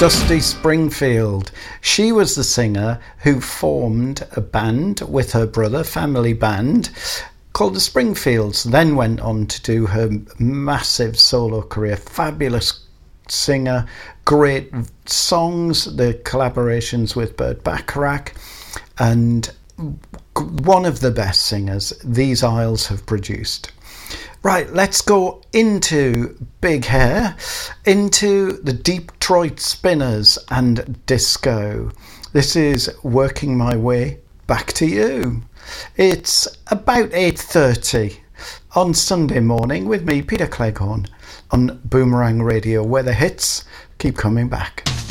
Dusty Springfield. She was the singer who formed a band with her brother, family band, called the Springfields, then went on to do her massive solo career. Fabulous singer, great songs, the collaborations with Burt Bacharach, and one of the best singers these Isles have produced. Right, let's go into Big Hair, into the Detroit Spinners and disco. This is Working My Way Back to You. It's about 8:30 on Sunday morning with me, Peter Cleghorn, on Boomerang Radio, where the hits keep coming back.